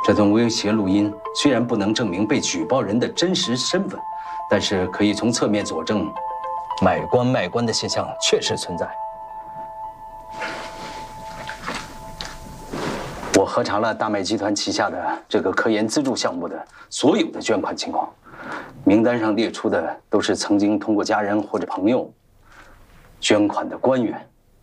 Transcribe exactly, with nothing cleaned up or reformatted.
这段威胁录音虽然不能证明被举报人的真实身份，但是可以从侧面佐证，买官卖官的现象确实存在。我核查了大麦集团旗下的这个科研资助项目的所有的捐款情况，名单上列出的都是曾经通过家人或者朋友捐款的官员。